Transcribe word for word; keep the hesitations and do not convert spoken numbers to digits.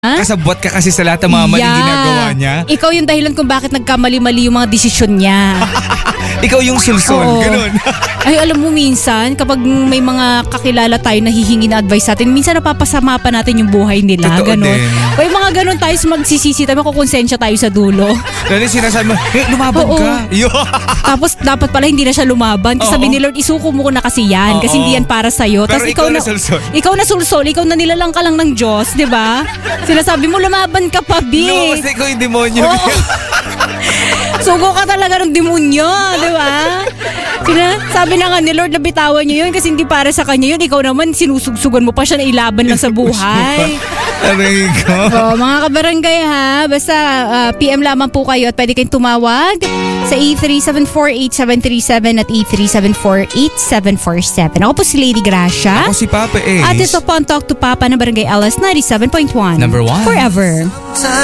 Kasabwat ka kasi sa lahat ng mga maling Yeah. ginagawa niya. Ikaw yung dahilan kung bakit nagkamali-mali yung mga desisyon niya. Ikaw yung sulsol, Oo. ganun. Ay, alam mo minsan, kapag may mga kakilala tayo na hihingi na advice sa atin, minsan napapasama pa natin yung buhay nila. Totoo Ganon. din. Kaya mga ganon tayo magsisisi tayo, makukonsensya tayo sa dulo. Lalo sinasabi mo, eh, lumaban Oo. ka. Yo. Tapos dapat pala hindi na siya lumaban. Kasi Oo. sabi ni Lord, isuko mo ko na kasi yan. Oo. Kasi hindi yan para sa'yo. Pero Tapos ikaw na sulsol. Ikaw na sulsol. Ikaw na nilalang ka lang ng Diyos, di ba? Sinasabi mo, lumaban ka pa, B. No, kasi ikaw yung demonyo. Oo. Sugo ka talaga ng demonyo, di ba? Sina, sabi na nga ni Lord na bitawan niyo yun kasi hindi para sa kanya yun. Ikaw naman sinusugsugan mo pa siya na ilaban lang sa buhay. Aray ko. So, mga kabarangay ha, basta uh, P M lamang po kayo at pwede kayong tumawag sa eight three seven four eight seven three seven at eight three seven four eight seven four seven. Ako po si Lady Gracia. Ako si Papa Ace. At ito po ang Talk to Papa ng Barangay L S ninety-seven point one. Number one. Forever.